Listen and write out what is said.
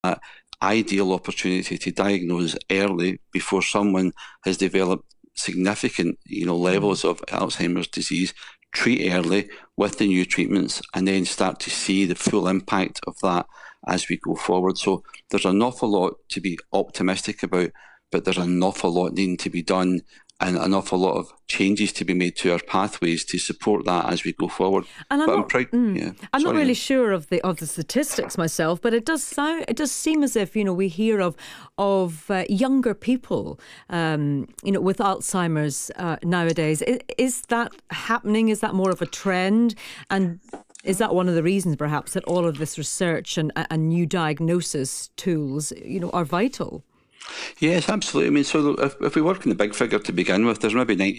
that ideal opportunity to diagnose early before someone has developed significant, levels of Alzheimer's disease, treat early with the new treatments, and then start to see the full impact of that as we go forward. So there's an awful lot to be optimistic about, but there's an awful lot needing to be done and an awful lot of changes to be made to our pathways to support that as we go forward. And I'm proud. I'm not really sure of the statistics myself, but it does seem as if we hear of younger people with Alzheimer's nowadays. Is that happening? Is that more of a trend? And is that one of the reasons, perhaps, that all of this research and new diagnosis tools, are vital? Yes, absolutely. I mean, so if we work in the big figure to begin with, there's maybe